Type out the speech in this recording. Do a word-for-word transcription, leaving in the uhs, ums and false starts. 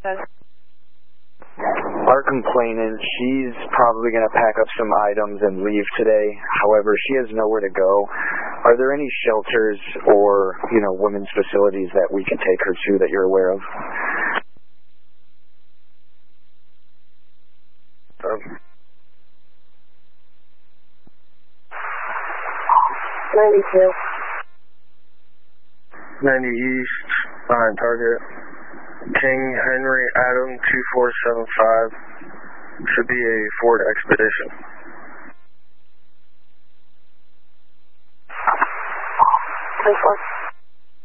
Our complainant, she's probably going to pack up some items and leave today. However, she has nowhere to go. Are there any shelters or, you know, women's facilities that we can take her to that you're aware of? Um, ninety-two. ninety East, behind Target. King Henry Adam two four seven five. Should be a Ford Expedition. twenty-four.